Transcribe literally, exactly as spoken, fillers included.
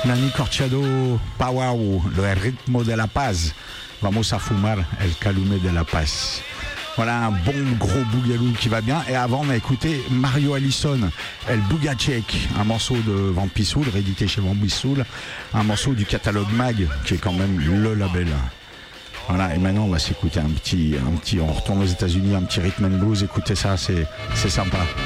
Nani Corchado Pawau, le ritmo de la paz. Vamos a fumar el calumet de la paz. Voilà un bon gros bougalou qui va bien. Et avant, on a écouté Mario Allison, El Bugachek, un morceau de Vampisoul, réédité chez Vampisoul, un morceau du catalogue Mag, qui est quand même le label. Voilà, et maintenant on va s'écouter un petit, un petit, on retourne aux États-Unis, un petit rhythm and blues. Écoutez ça, c'est, c'est sympa.